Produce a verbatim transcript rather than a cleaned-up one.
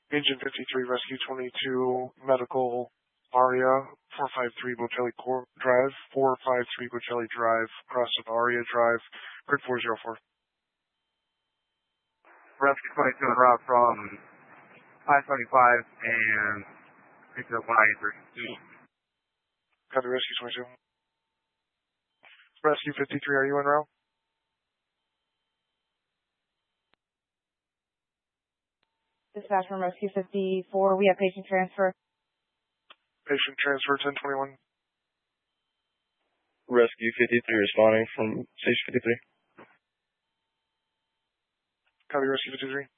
Agent fifty-three, Rescue twenty-two, Medical, Aria, four five three Bocelli Drive, four five three Bocelli Drive, cross of Aria Drive, grid four zero four. Rescue twenty-two en route from I seventy-five and pick up one ninety-three. Copy, Rescue twenty-two. Rescue fifty-three, are you en route? Dispatch from Rescue fifty-four, we have patient transfer. Patient transfer ten twenty-one. Rescue fifty-three responding from station fifty-three. Copy, Rescue fifty-three.